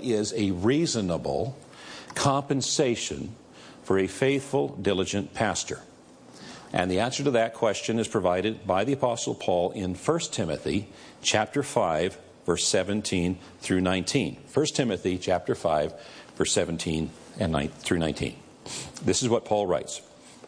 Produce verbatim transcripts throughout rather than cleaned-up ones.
is a reasonable compensation for a faithful, diligent pastor? And the answer to that question is provided by the Apostle Paul in First Timothy chapter five, verse seventeen through nineteen. First Timothy chapter five, verse seventeen and through nineteen. This is what Paul writes.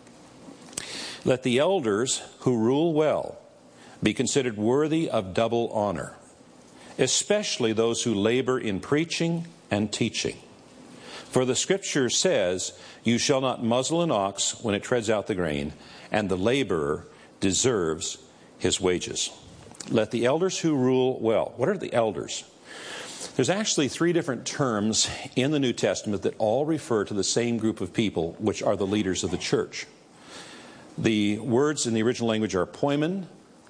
Let the elders who rule well be considered worthy of double honor, especially those who labor in preaching and teaching. For the Scripture says, you shall not muzzle an ox when it treads out the grain, and the laborer deserves his wages. Let the elders who rule well. What are the elders? There's actually three different terms in the New Testament that all refer to the same group of people, which are the leaders of the church. The words in the original language are poimen,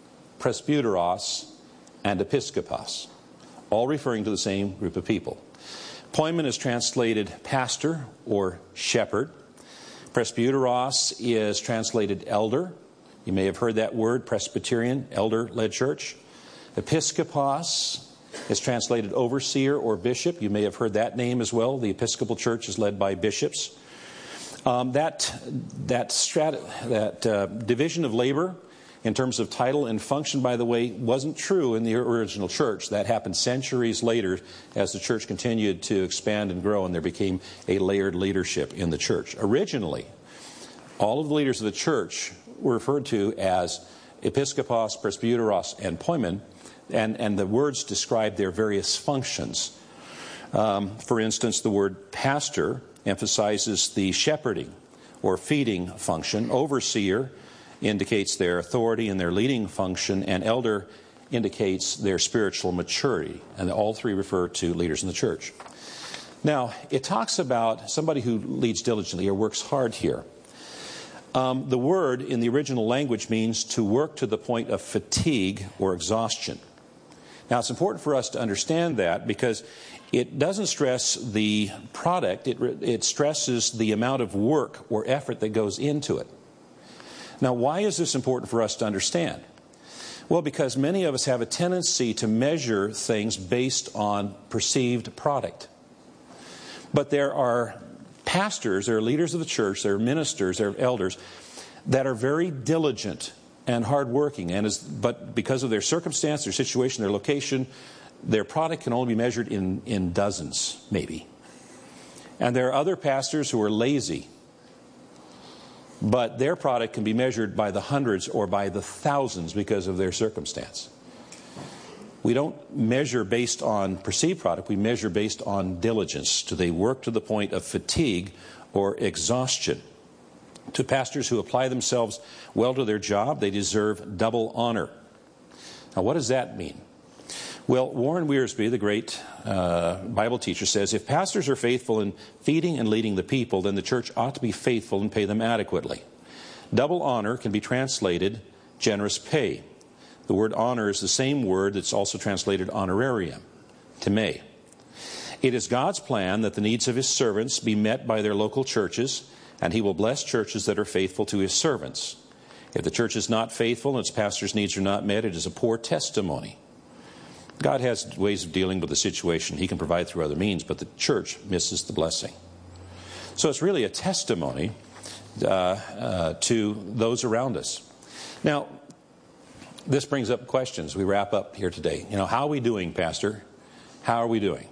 presbyteros, and episkopos, all referring to the same group of people. Poimen is translated pastor or shepherd. Presbyteros is translated elder. You may have heard that word, Presbyterian, elder-led church. Episkopos is translated overseer or bishop. You may have heard that name as well. The Episcopal Church is led by bishops. Um, that that, strat- that uh, division of labor in terms of title and function, by the way, wasn't true in the original church. That happened centuries later as the church continued to expand and grow, and there became a layered leadership in the church. Originally, all of the leaders of the church were referred to as episkopos, presbyteros, and poimen, and, and the words describe their various functions. Um, for instance, the word pastor emphasizes the shepherding or feeding function. Overseer indicates their authority and their leading function, and elder indicates their spiritual maturity. And all three refer to leaders in the church. Now, it talks about somebody who leads diligently or works hard here. Um, the word in the original language means to work to the point of fatigue or exhaustion. Now, it's important for us to understand that because it doesn't stress the product, it, it stresses the amount of work or effort that goes into it. Now, why is this important for us to understand? Well, because many of us have a tendency to measure things based on perceived product. But there are pastors, there are leaders of the church, there are ministers, there are elders that are very diligent and hardworking, and as, but because of their circumstance, their situation, their location, their product can only be measured in, in dozens, maybe. And there are other pastors who are lazy, but their product can be measured by the hundreds or by the thousands because of their circumstance. We don't measure based on perceived product, we measure based on diligence. Do they work to the point of fatigue or exhaustion? To pastors who apply themselves well to their job, they deserve double honor. Now, what does that mean? Well, Warren Wiersbe, the great uh, Bible teacher, says, if pastors are faithful in feeding and leading the people, then the church ought to be faithful and pay them adequately. Double honor can be translated generous pay. The word honor is the same word that's also translated honorarium, time. It is God's plan that the needs of His servants be met by their local churches, and He will bless churches that are faithful to His servants. If the church is not faithful and its pastor's needs are not met, it is a poor testimony. God has ways of dealing with the situation. He can provide through other means, but the church misses the blessing. So it's really a testimony uh, uh, to those around us. Now, this brings up questions. We wrap up here today. You know, how are we doing, Pastor? How are we doing?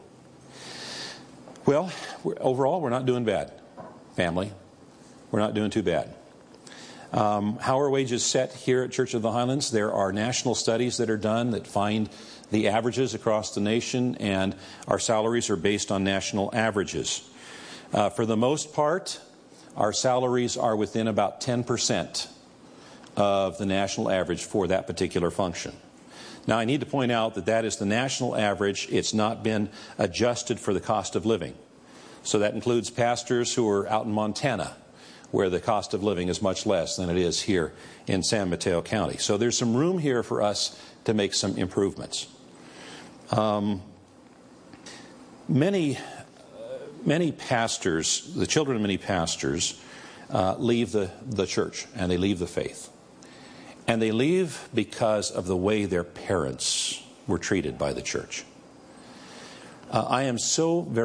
Well, we're, overall, we're not doing bad, family. We're not doing too bad. Um, how are wages set here at Church of the Highlands? There are national studies that are done that find the averages across the nation, and our salaries are based on national averages. Uh, for the most part, our salaries are within about ten percent of the national average for that particular function. Now, I need to point out that that is the national average. It's not been adjusted for the cost of living. So that includes pastors who are out in Montana, where the cost of living is much less than it is here in San Mateo County. So there's some room here for us to make some improvements. Um, many, uh, many pastors, the children of many pastors, uh, leave the, the church and they leave the faith. And they leave because of the way their parents were treated by the church. Uh, I am so very